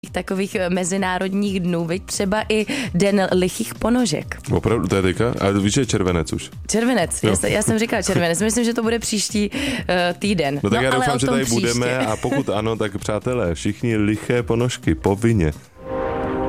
takových mezinárodních dnů, veď třeba i den lichých ponožek. Opravdu, to je teďka? Ale víš, že je červenec už. Červenec, já jsem říkala červenec. Myslím, že to bude příští týden. No tak já ale doufám, že tady příště. budeme a pokud ano, tak přátelé, všichni liché ponožky, povinně.